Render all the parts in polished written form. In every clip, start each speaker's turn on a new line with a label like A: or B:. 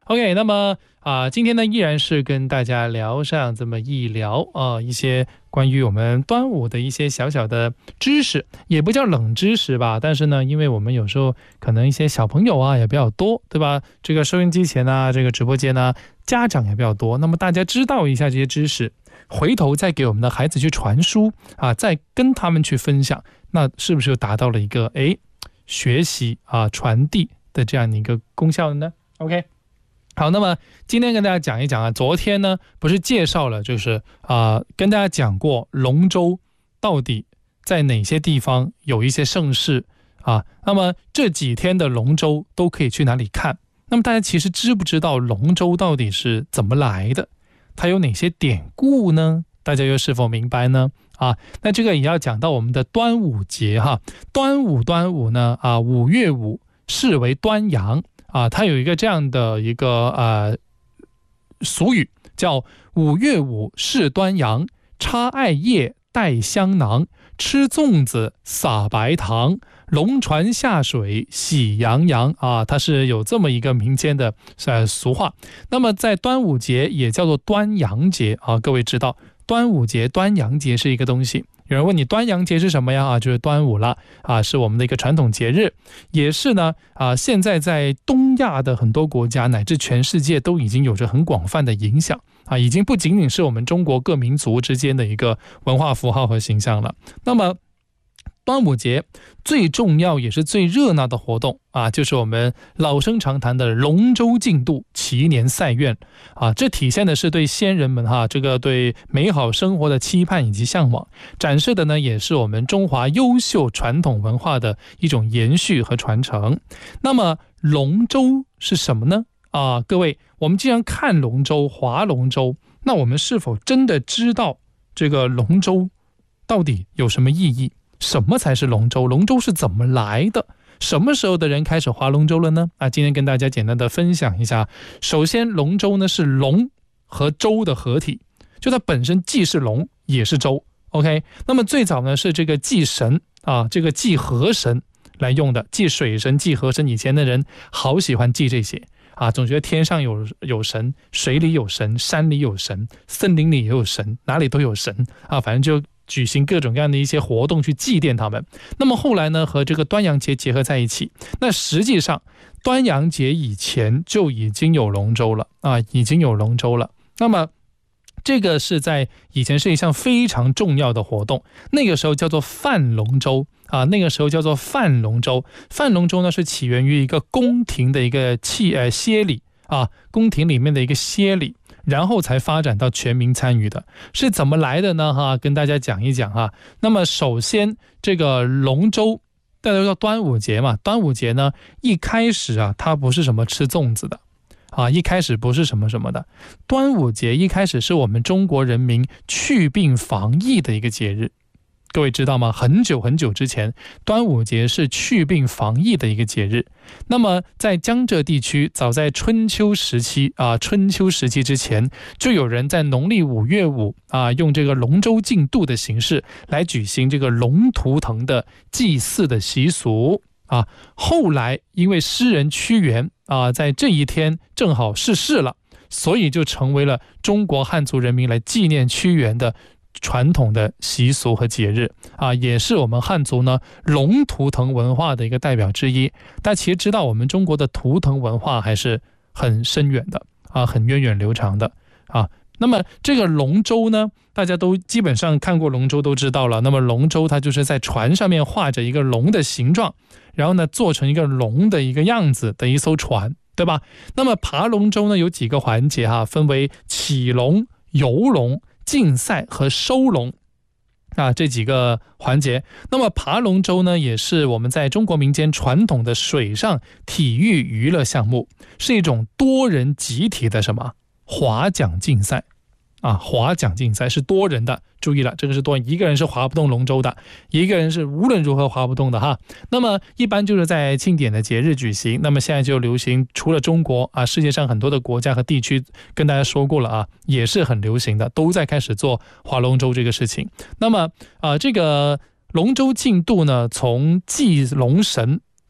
A: OK， 那么今天呢依然是跟大家聊上这么一聊一些关于我们端午的一些小小的知识，也不叫冷知识吧，但是呢，因为我们有时候可能一些小朋友也比较多，对吧？这个收音机前这个直播间家长也比较多，那么大家知道一下这些知识，回头再给我们的孩子去传输再跟他们去分享，那是不是就达到了一个学习传递的这样的一个功效呢 ？OK。好，那么今天跟大家讲一讲昨天呢不是介绍了，就是跟大家讲过龙舟到底在哪些地方有一些盛事那么这几天的龙舟都可以去哪里看？那么大家其实知不知道龙舟到底是怎么来的？它有哪些典故呢？大家又是否明白呢？那这个也要讲到我们的端午节端午呢5月5视为端阳。它有一个这样的一个俗语，叫5月5是端阳，插艾叶带香囊，吃粽子撒白糖，龙船下水喜洋洋它是有这么一个民间的俗话。那么在端午节也叫做端阳节各位知道端午节端阳节是一个东西。有人问你端阳节是什么呀？就是端午了是我们的一个传统节日，也是呢现在在东亚的很多国家乃至全世界都已经有着很广泛的影响已经不仅仅是我们中国各民族之间的一个文化符号和形象了。那么端午节最重要也是最热闹的活动就是我们老生常谈的龙舟竞渡、祈年赛愿这体现的是对先人们这个对美好生活的期盼以及向往，展示的呢也是我们中华优秀传统文化的一种延续和传承。那么龙舟是什么呢？各位，我们既然看龙舟、划龙舟，那我们是否真的知道这个龙舟到底有什么意义？什么才是龙舟？龙舟是怎么来的？什么时候的人开始划龙舟了呢？今天跟大家简单的分享一下。首先，龙舟呢是龙和舟的合体，就它本身既是龙也是舟。OK， 那么最早呢是这个祭神这个祭河神来用的，祭水神、祭河神。以前的人好喜欢祭这些总觉得天上有神，水里有神，山里有神，森林里也有神，哪里都有神反正就举行各种各样的一些活动去祭奠他们。那么后来呢和这个端阳节结合在一起，那实际上端阳节以前就已经有龙舟了已经有龙舟了。那么这个是在以前是一项非常重要的活动，那个时候叫做泛龙舟那个时候叫做泛龙舟。泛龙舟呢是起源于一个宫廷的一个歇礼宫廷里面的一个歇礼，然后才发展到全民参与的。是怎么来的呢跟大家讲一讲那么首先这个龙舟大家都叫端午节嘛，端午节呢一开始它不是什么吃粽子的一开始不是什么什么的。端午节一开始是我们中国人民祛病防疫的一个节日，各位知道吗？很久很久之前，端午节是祛病防疫的一个节日。那么在江浙地区，早在春秋时期之前，就有人在农历5月5用这个龙舟竞渡的形式来举行这个龙图腾的祭祀的习俗后来因为诗人屈原在这一天正好逝世了，所以就成为了中国汉族人民来纪念屈原的传统的习俗和节日也是我们汉族呢龙图腾文化的一个代表之一。但其实知道我们中国的图腾文化还是很深远的很源远流长的那么这个龙舟呢，大家都基本上看过龙舟都知道了。那么龙舟它就是在船上面画着一个龙的形状，然后呢做成一个龙的一个样子的一艘船，对吧？那么爬龙舟呢有几个环节分为起龙、游龙、竞赛和收龙这几个环节。那么爬龙舟呢也是我们在中国民间传统的水上体育娱乐项目，是一种多人集体的什么划桨竞赛划桨竞赛是多人的，注意了，这个是多人，一个人是划不动龙舟的，一个人是无论如何划不动的那么一般就是在庆典的节日举行。那么现在就流行，除了中国世界上很多的国家和地区跟大家说过了也是很流行的，都在开始做划龙舟这个事情。那么这个龙舟竞渡呢，从祭龙神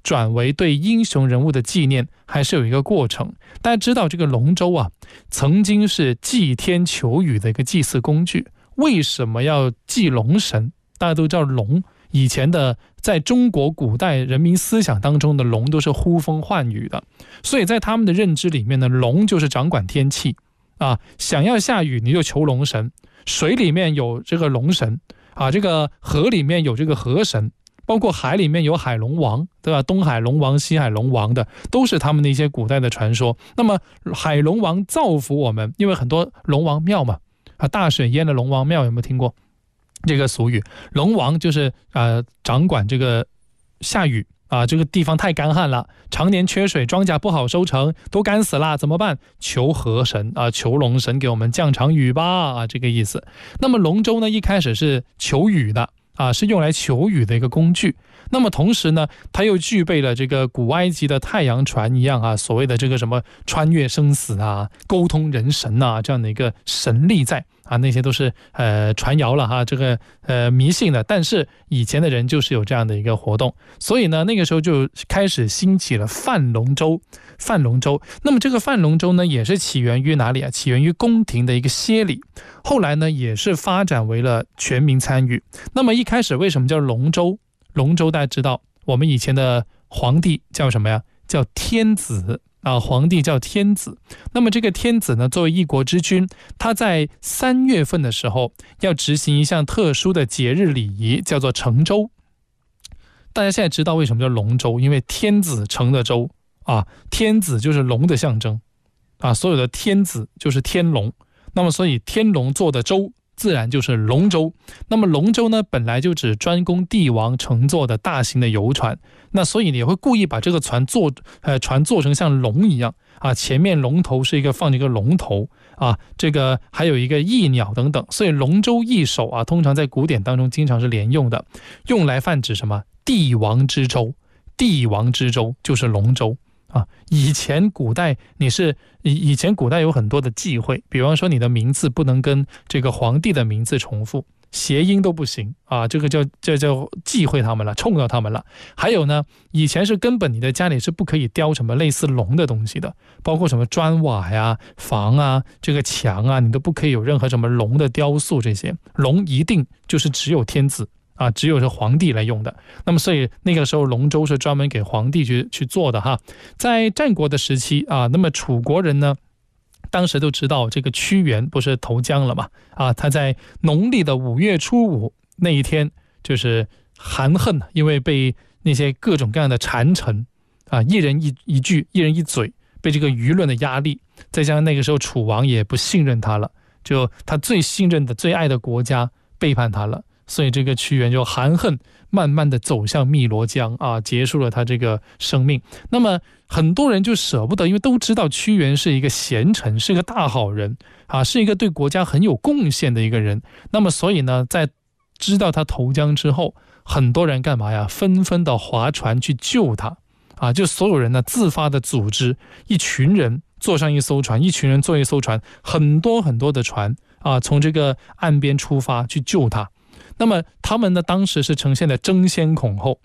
A: 转为对英雄人物的纪念，还是有一个过程。大家知道这个龙舟啊，曾经是祭天求雨的一个祭祀工具。为什么要祭龙神？大家都知道龙以前的在中国古代人民思想当中的龙都是呼风唤雨的，所以在他们的认知里面呢，龙就是掌管天气啊，想要下雨你就求龙神，水里面有这个龙神啊，这个河里面有这个河神，包括海里面有海龙王，对吧？东海龙王、西海龙王的都是他们的一些古代的传说。那么海龙王造福我们，因为很多龙王庙嘛，大水淹了龙王庙，有没有听过这个俗语？龙王就是掌管这个下雨啊，这个地方太干旱了，常年缺水，庄稼不好收成，都干死了，怎么办？求河神啊，求龙神给我们降场雨吧啊，这个意思。那么龙舟呢，一开始是求雨的啊，是用来求雨的一个工具。那么同时呢，它又具备了这个古埃及的太阳船一样啊，所谓的这个什么穿越生死啊、沟通人神啊这样的一个神力在啊，那些都是传谣了哈，这个迷信的。但是以前的人就是有这样的一个活动，所以呢，那个时候就开始兴起了泛龙舟。泛龙舟，那么这个泛龙舟呢，也是起源于哪里啊？起源于宫廷的一个歇礼，后来呢，也是发展为了全民参与。那么一开始为什么叫龙舟？龙舟大家知道，我们以前的皇帝叫什么呀？叫天子啊，皇帝叫天子。那么这个天子呢，作为一国之君，他在3月份的时候要执行一项特殊的节日礼仪，叫做乘舟。大家现在知道为什么叫龙舟，因为天子乘的舟啊，天子就是龙的象征啊，所有的天子就是天龙，那么所以天龙做的舟自然就是龙舟。那么龙舟呢，本来就只专供帝王乘坐的大型的游船，那所以你会故意把这个船做成像龙一样啊，前面龙头是放着一个龙头啊，这个还有一个翼鸟等等，所以龙舟翼首啊，通常在古典当中经常是连用的，用来泛指什么？帝王之舟，帝王之舟就是龙舟。以前古代有很多的忌讳，比方说你的名字不能跟这个皇帝的名字重复，谐音都不行啊，这叫忌讳他们了，冲到他们了。还有呢，以前是根本你的家里是不可以雕什么类似龙的东西的，包括什么砖瓦呀、房啊、这个墙啊，你都不可以有任何什么龙的雕塑，这些龙一定就是只有天子啊，只有是皇帝来用的。那么所以那个时候龙舟是专门给皇帝去做的哈。在战国的时期啊，那么楚国人呢，当时都知道这个屈原不是投江了嘛啊，他在农历的5月初5那一天就是含恨，因为被那些各种各样的谗臣啊，一人一句，一人一嘴，被这个舆论的压力，再加上那个时候楚王也不信任他了，就他最信任的最爱的国家背叛他了，所以这个屈原就含恨慢慢的走向汨罗江啊，结束了他这个生命。那么很多人就舍不得，因为都知道屈原是一个贤臣，是一个大好人啊，是一个对国家很有贡献的一个人。那么所以呢，在知道他投江之后，很多人干嘛呀？纷纷的划船去救他啊，就所有人呢自发的组织，一群人坐上一艘船，一群人坐一艘船，很多很多的船啊，从这个岸边出发去救他。那么他们呢，当时是呈现的争先恐后，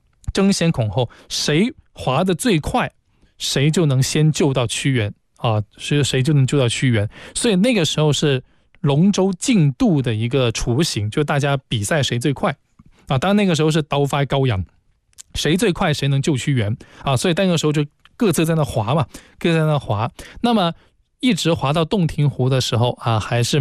A: 谁划得最快，谁就能先救到屈原啊，谁就能救到屈原。所以那个时候是龙舟竞渡的一个雏形，就大家比赛谁最快啊。当然那个时候是刀发羔羊，谁最快谁能救屈原啊。所以那个时候就各自在那划嘛，各自在那划。那么一直划到洞庭湖的时候啊，还是